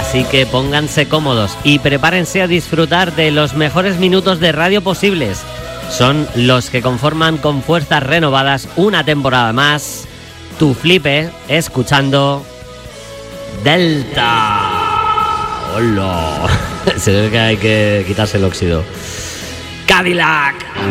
Así que pónganse cómodos y prepárense a disfrutar de los mejores minutos de radio posibles. Son los que conforman con fuerzas renovadas una temporada más. Tu flipe escuchando Delta. ¡Hola! Se ve que hay que quitarse el óxido. Cadillac.